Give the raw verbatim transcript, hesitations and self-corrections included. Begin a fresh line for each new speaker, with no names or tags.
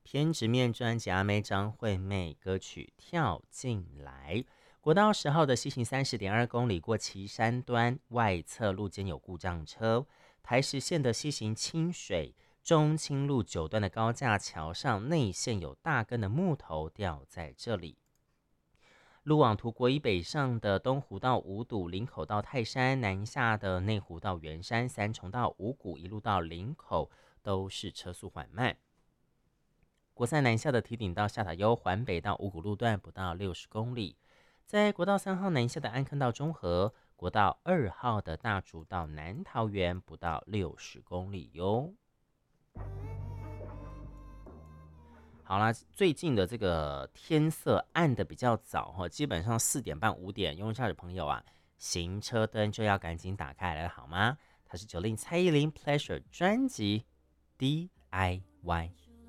偏执面专辑阿妹张惠妹歌曲跳进来。国道十号的西行三十点二公里过旗山端外侧路间有故障车，台十线的西行清水中清路九段的高架桥上内线有大根的木头掉在这里。路往图国以北上的东湖到五堵、林口到泰山，南下的内湖到圆山、三重到五股，一路到林口都是车速缓慢。国三南下的堤顶到下塔悠环北到五股路段不到六十公里。在国道三号南下的安坑到中和，国道二号的大竹到南桃园不到六十公里哟。好啦，最近的这个天色暗的比较早哈，基本上四点半五点，用车的朋友啊，行车灯就要赶紧打开来了，好吗？它是九令蔡依林 Pleasure 专辑 D I Y。